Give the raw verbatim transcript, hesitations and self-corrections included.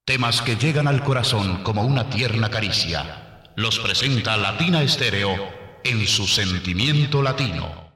Temas que llegan al corazón como una tierna caricia. Los presenta Latina Estéreo en su sentimiento latino.